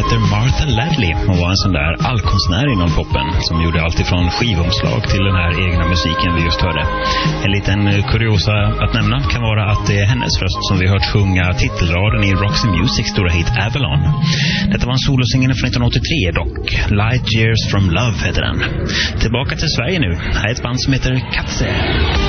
heter Martha Ladley. Hon var en sån där allkonstnär inom poppen som gjorde allt ifrån skivomslag till den här egna musiken vi just hörde. En liten kuriosa att nämna kan vara att det är hennes röst som vi hört sjunga titelraden i Roxy Musics stora hit Avalon. Detta var en solosingel från 1983 dock. Light Years from Love heter den. Tillbaka till Sverige nu. Här är ett band som heter Katze.